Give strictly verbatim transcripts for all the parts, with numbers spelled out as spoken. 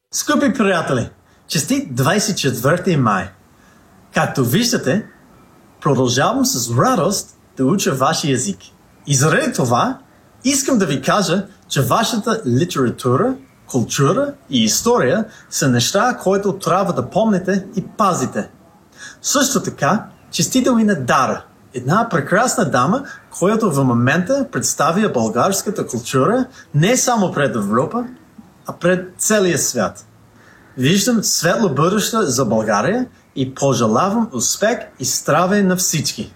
Скъпи приятели, честит двадесет и четвърти май! Както виждате, продължавам с радост да уча вашия език. И заради това искам да ви кажа, че вашата литература, култура и история са неща, които трябва да помните и пазите. Също така, честител и на Дара, една прекрасна дама, която в момента представя българската култура не само пред Европа, а пред целия свят. Виждам светло бъдеще за България и пожелавам успех и здраве на всички.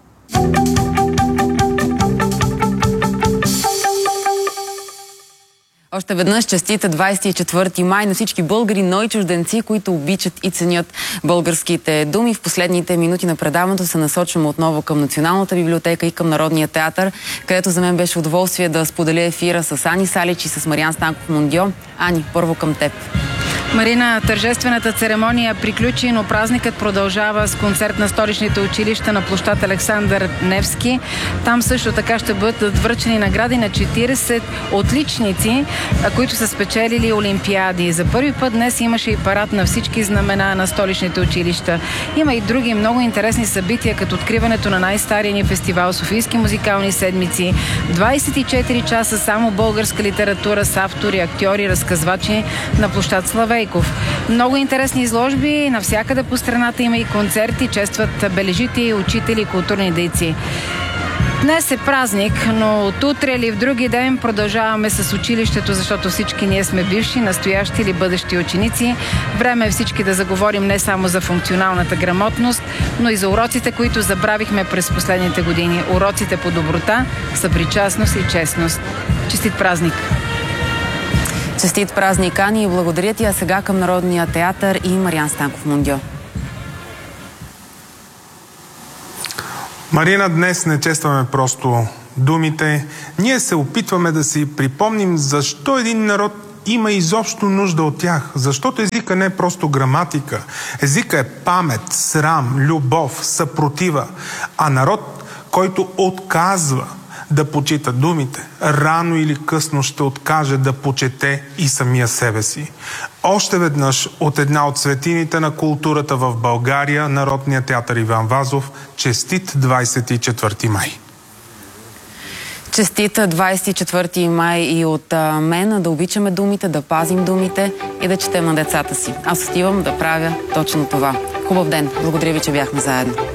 Още веднъж честита двадесет и четвърти май на всички българи, но и чужденци, които обичат и ценят българските думи. В последните минути на предаването се насочваме отново към Националната библиотека и към Народния театър, където за мен беше удоволствие да споделя ефира с Ани Салич и с Мариан Станков-Мундио. Ани, първо към теб. Марина, тържествената церемония приключи, но празникът продължава с концерт на столичните училища на площад Александър Невски. Там също така ще бъдат връчени награди на четиридесет отличници, които са спечелили олимпиади. За първи път днес имаше и парад на всички знамена на столичните училища. Има и други много интересни събития, като откриването на най-стария ни фестивал Софийски музикални седмици. двадесет и четири часа само българска литература с автори, актьори, разказвачи на площад Славей. Много интересни изложби, навсякъде по страната има и концерти, честват бележити, учители и културни дейци. Днес е празник, но от утре или в други ден продължаваме с училището, защото всички ние сме бивши, настоящи или бъдещи ученици. Време е всички да заговорим не само за функционалната грамотност, но и за уроците, които забравихме през последните години. Уроците по доброта, съпричастност и честност. Честит празник! Честит празник, Ани, и благодаря ти. А сега към Народния театър и Мариан Станков-Мундио. Марина, днес не честваме просто думите. Ние се опитваме да си припомним защо един народ има изобщо нужда от тях. Защото езика не е просто граматика. Езика е памет, срам, любов, съпротива. А народ, който отказва да почита думите, рано или късно ще откаже да почете и самия себе си. Още веднъж от една от светините на културата в България, Народния театър Иван Вазов, честит двадесет и четвърти май! Честит двадесет и четвърти май и от а, мен, да обичаме думите, да пазим думите и да четем на децата си. Аз отивам да правя точно това. Хубав ден! Благодаря ви, че бяхме заедно.